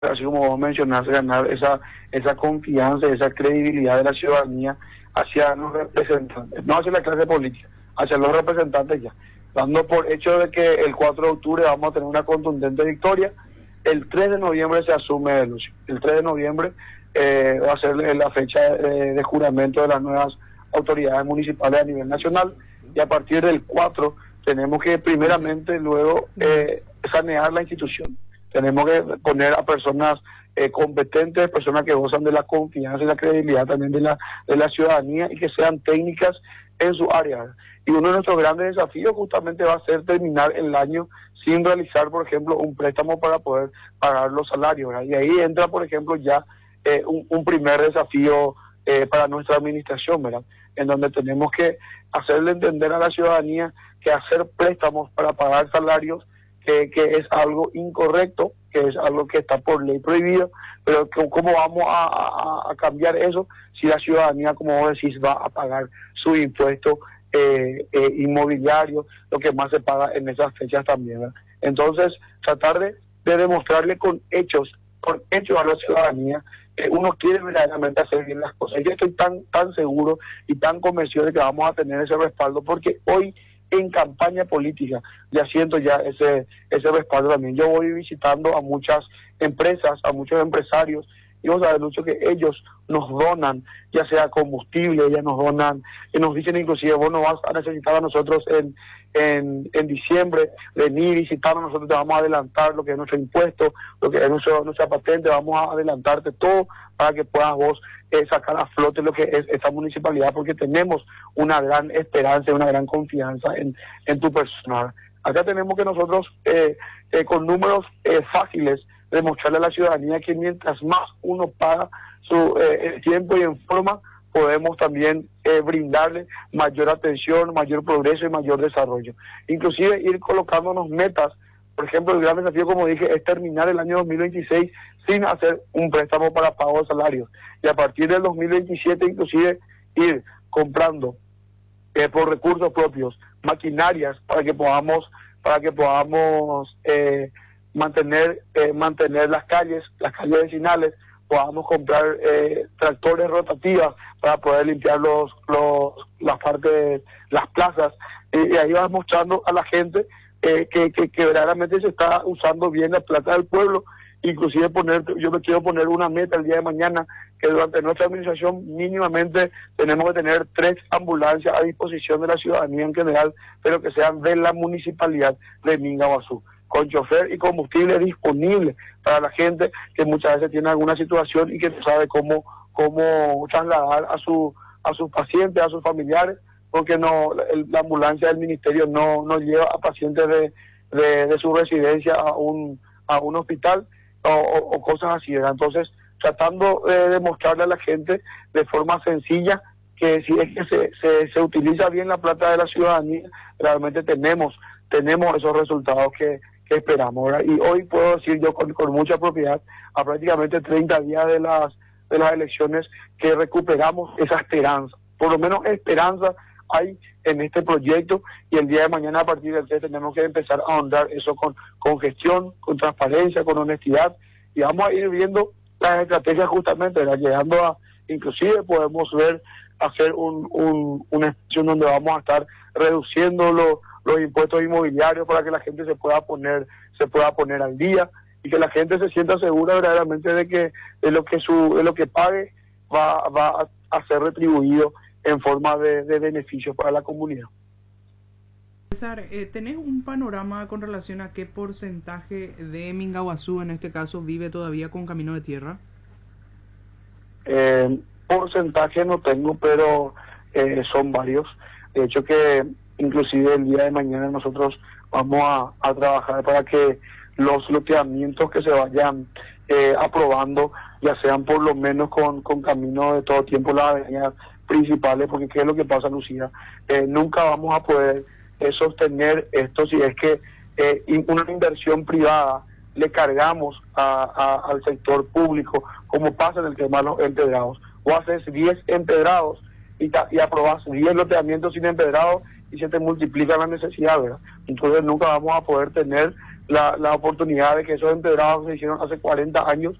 así como vos mencionaste, ganar esa confianza, esa credibilidad de la ciudadanía hacia los representantes, no hacia la clase política, hacia los representantes ya, dando por hecho de que el 4 de octubre vamos a tener una contundente victoria. El 3 de noviembre se asume, Lucio. El 3 de noviembre va a ser la fecha de juramento de las nuevas autoridades municipales a nivel nacional, y a partir del 4 tenemos que primeramente luego sanear la institución. Tenemos que poner a personas competentes, personas que gozan de la confianza y la credibilidad también de la ciudadanía y que sean técnicas en su área. Y uno de nuestros grandes desafíos justamente va a ser terminar el año sin realizar, por ejemplo, un préstamo para poder pagar los salarios, ¿verdad? Y ahí entra, por ejemplo, ya un primer desafío para nuestra administración, ¿verdad? En donde tenemos que hacerle entender a la ciudadanía que hacer préstamos para pagar salarios que es algo incorrecto, que es algo que está por ley prohibido, pero ¿cómo vamos a cambiar eso si la ciudadanía, como vos decís, va a pagar su impuesto inmobiliario, lo que más se paga en esas fechas también, ¿verdad? Entonces, tratar de demostrarle con hechos a la ciudadanía que uno quiere verdaderamente hacer bien las cosas. Yo estoy tan seguro y tan convencido de que vamos a tener ese respaldo, porque hoy en campaña política ya siento ya ese respaldo también. Yo voy visitando a muchas empresas, a muchos empresarios, y vos sabés, Lucho, que ellos nos donan, ya sea combustible, ellos nos donan, y nos dicen inclusive, vos no vas a necesitar a nosotros en diciembre, venir y visitarnos, nosotros te vamos a adelantar lo que es nuestro impuesto, lo que es nuestra patente, vamos a adelantarte todo para que puedas vos sacar a flote lo que es esta municipalidad, porque tenemos una gran esperanza, una gran confianza en tu persona. Acá tenemos que nosotros, con números fáciles, demostrarle a la ciudadanía que mientras más uno paga su tiempo y en forma, podemos también brindarle mayor atención, mayor progreso y mayor desarrollo. Inclusive ir colocándonos metas. Por ejemplo, el gran desafío, como dije, es terminar el año 2026 sin hacer un préstamo para pago de salarios. Y a partir del 2027, inclusive, ir comprando por recursos propios maquinarias para que podamos mantener las calles vecinales, podamos comprar tractores rotativas para poder limpiar las partes, las plazas, y ahí vas mostrando a la gente que verdaderamente se está usando bien la plata del pueblo. Inclusive yo me quiero poner una meta el día de mañana, que durante nuestra administración mínimamente tenemos que tener 3 ambulancias a disposición de la ciudadanía en general, pero que sean de la municipalidad de Minga Guazú, con chofer y combustible disponible para la gente que muchas veces tiene alguna situación y que no sabe cómo trasladar a sus pacientes, a sus familiares, porque la ambulancia del ministerio no lleva a pacientes de su residencia a un hospital o cosas así, ¿verdad? Entonces, tratando de demostrarle a la gente de forma sencilla que si es que se utiliza bien la plata de la ciudadanía, realmente tenemos esos resultados que esperamos, ¿verdad? Y hoy puedo decir yo con mucha propiedad, a prácticamente 30 días de las elecciones, que recuperamos esa esperanza. Por lo menos esperanza hay en este proyecto, y el día de mañana a partir del 3 tenemos que empezar a ahondar eso con gestión, con transparencia, con honestidad, y vamos a ir viendo las estrategias justamente, ¿verdad? Llegando inclusive podemos hacer una expresión donde vamos a estar reduciendo los impuestos inmobiliarios para que la gente se pueda poner al día, y que la gente se sienta segura verdaderamente de que de lo que pague va a ser retribuido en forma de beneficios para la comunidad. César, ¿tenés un panorama con relación a qué porcentaje de Minga Guazú, en este caso, vive todavía con camino de tierra? Porcentaje no tengo, pero son varios. De hecho que inclusive el día de mañana nosotros vamos a trabajar para que los loteamientos que se vayan aprobando, ya sean por lo menos con camino de todo tiempo, las avenidas principales, porque ¿qué es lo que pasa, Lucía? Nunca vamos a poder sostener esto si es que una inversión privada le cargamos al sector público, como pasa en el tema de los empedrados. O haces 10 empedrados y aprobas 10 loteamientos sin empedrados y se te multiplica la necesidad, ¿verdad? Entonces nunca vamos a poder tener la oportunidad de que esos empedrados se hicieron hace 40 años